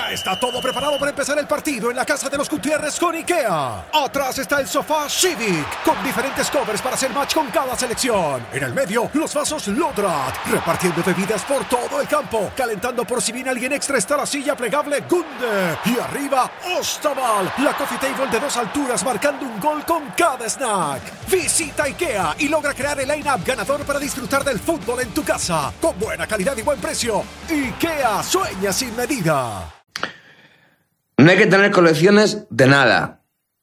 Ya está todo preparado para empezar el partido en la casa de los Gutiérrez con IKEA. Atrás está el sofá Civic, con diferentes covers para hacer match con cada selección. En el medio, los vasos Lodrat, repartiendo bebidas por todo el campo. Calentando por si viene alguien extra está la silla plegable Gunde. Y arriba, Ostaval, la coffee table de 2 alturas marcando un gol con cada snack. Visita IKEA y logra crear el line-up ganador para disfrutar del fútbol en tu casa. Con buena calidad y buen precio. IKEA, sueña sin medida. No hay que tener colecciones de nada.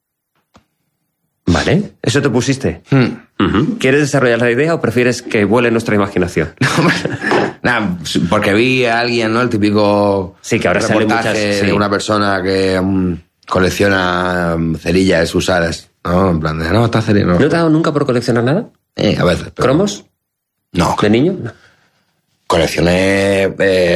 Vale, eso te pusiste. ¿Quieres desarrollar la idea o prefieres que vuele nuestra imaginación? Nada, porque vi a alguien, ¿no? El típico sí, que ahora sale muchas, de una persona que colecciona cerillas usadas, ¿no? En plan de, no, está cerilla, no. ¿No te ha dado nunca por coleccionar nada? A veces. Pero... ¿Cromos? No. ¿De niño? No. Coleccioné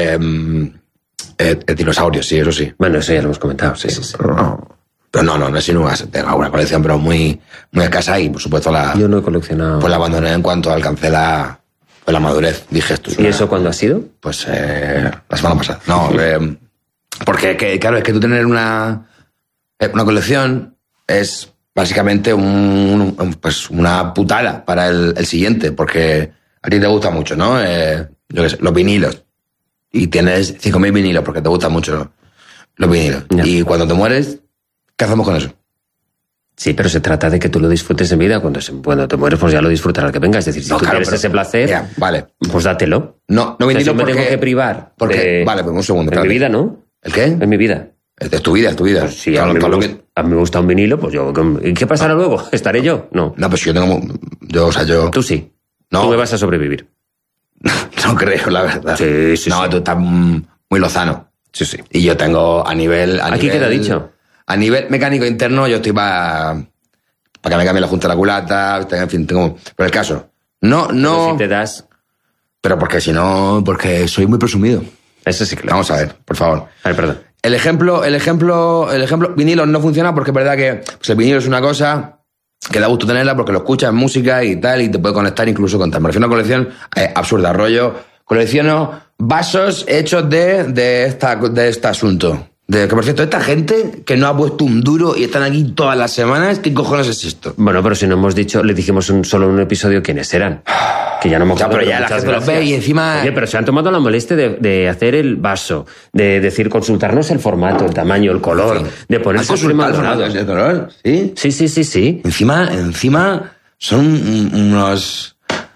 dinosaurios, sí, eso sí. Bueno, eso ya lo hemos comentado, sí. Pero no es sino tengo una colección, pero muy escasa y, por supuesto, yo no he coleccionado. Pues la abandoné en cuanto alcancé la madurez. Dije esto. ¿Y eso cuándo ha sido? Pues la semana pasada. No, porque, claro, es que tú tener una colección es básicamente pues una putada para el siguiente, porque a ti te gusta mucho, ¿no? Yo qué sé, los vinilos. Y tienes 5.000 vinilos porque te gustan mucho los vinilos. Ya. Y cuando te mueres, ¿qué hacemos con eso? Sí, pero se trata de que tú lo disfrutes en vida. Cuando te mueres, pues ya lo disfrutarás que venga. Es decir, si tú quieres ese placer, ya, vale. Pues dátelo. No vinilo me tengo que privar. Porque, vale, pues un segundo. En mi vida, ¿no? ¿El qué? En mi vida. Es tu vida. Pues sí, a mí me gusta un vinilo, pues yo... ¿Y qué pasará luego? ¿Estaré yo? No. No, pues yo... Tú sí. No. Tú me vas a sobrevivir. No creo, la verdad. Sí. No, tú estás muy lozano. Sí. Y yo tengo a nivel... ¿Aquí queda dicho? A nivel mecánico interno, yo estoy para que me cambie la junta de la culata, en fin, tengo... Pero el caso, no... Pero si te das... Pero porque soy muy presumido. Eso sí que lo Vamos a ver, por favor. A ver, perdón. El ejemplo, vinilo no funciona porque es verdad que pues el vinilo es una cosa que da gusto tenerla porque lo escuchas en música y tal, y te puede conectar incluso con tal. Me refiero a una colección absurda, rollo. Colecciono vasos hechos de este asunto. Que por cierto, esta gente que no ha puesto un duro y están aquí todas las semanas, ¿qué cojones es esto? Bueno, pero si no hemos dicho, le dijimos solo en un episodio quiénes eran. Que ya no hemos pero ya la gente lo ve y encima... Oye, pero se han tomado la molestia de hacer el vaso, de decir, consultarnos el formato, el tamaño, el color, de ponerse el color, ¿sí? Sí. Encima son unos...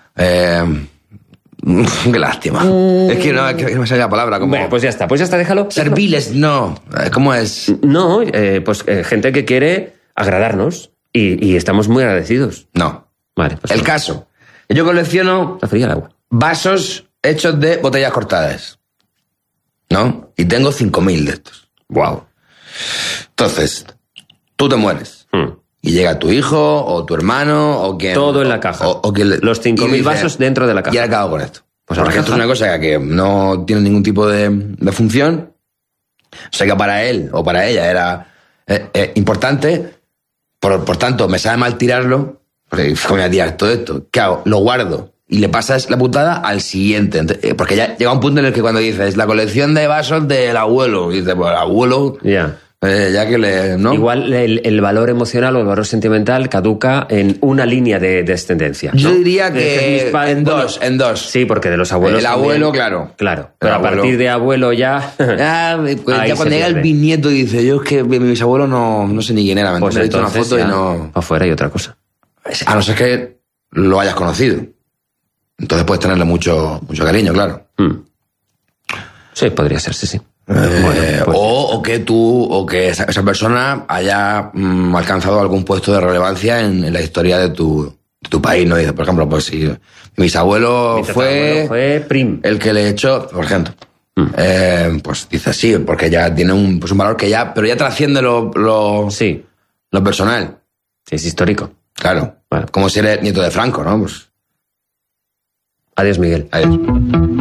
Qué lástima. Es que no me sale la palabra. Como... Bueno, pues ya está, déjalo. Serviles, no. ¿Cómo es? No, gente que quiere agradarnos y estamos muy agradecidos. No. Vale, pues el caso. Yo colecciono vasos hechos de botellas cortadas. ¿No? Y tengo 5.000 de estos. Wow. Entonces, tú te mueres. Y llega tu hijo, o tu hermano, o quien... Todo en la caja. Los 5.000 vasos dentro de la caja. Y ahora acabo con esto. Pues porque esto es una cosa que no tiene ningún tipo de función. Sé que para él o para ella era importante. Por tanto, me sabe mal tirarlo. Porque, ¿cómo voy a tirar todo esto? ¿Qué hago? Lo guardo. Y le pasas la putada al siguiente. Porque ya llega un punto en el que cuando dices la colección de vasos del abuelo. Y dices, pues el abuelo... Ya. Ya que ¿no? Igual el valor emocional o el valor sentimental caduca en una línea de descendencia, ¿no? Yo diría que en dos. Sí, porque de los abuelos el abuelo, claro. Pero a partir de abuelo ya... ya cuando llega el bisnieto dice, yo es que mi bisabuelo no sé ni quién era. Pues me he visto una foto y no... Afuera hay otra cosa. A no ser que lo hayas conocido. Entonces puedes tenerle mucho cariño, claro. Sí, podría ser, sí. O que esa persona haya alcanzado algún puesto de relevancia en la historia de tu país, ¿no? Dice, por ejemplo, pues si mi bisabuelo fue prim, el que le echó, por ejemplo, pues dice sí, porque ya tiene un valor que pero ya trasciende lo personal. Sí, es histórico. Claro. Vale. Como si eres nieto de Franco, ¿no? Pues... Adiós, Miguel. Adiós.